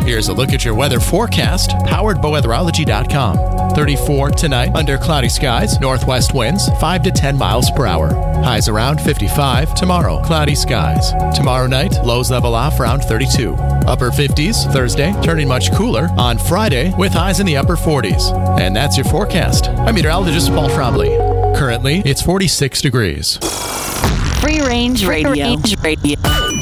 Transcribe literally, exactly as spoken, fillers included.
Here's a look at your weather forecast, powered by weatherology dot com. thirty-four tonight, under cloudy skies, northwest winds five to ten miles per hour. Highs around fifty-five tomorrow, cloudy skies. Tomorrow night, lows level off around thirty-two. Upper fifties Thursday, turning much cooler on Friday with highs in the upper forties. And that's your forecast. I'm meteorologist Paul Trombley. Currently, it's forty-six degrees. Free Range Radio. Free Range Radio.